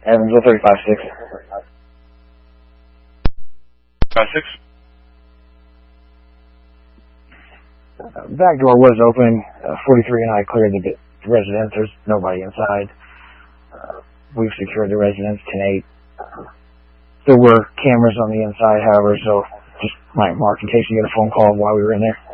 Evansville 35-6. 5-6. Back door was open. 43 and I cleared the residence. There's nobody inside. We've secured the residence. 10-8. There were cameras on the inside, however, so just might mark in case you get a phone call while we were in there.